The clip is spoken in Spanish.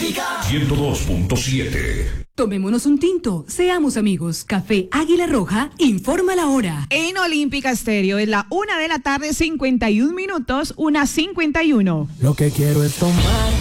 Olímpica 102.7. Tomémonos un tinto, seamos amigos. Café Águila Roja informa la hora. En Olímpica Estéreo es la 1:51 p.m, 1:51. Lo que quiero es tomar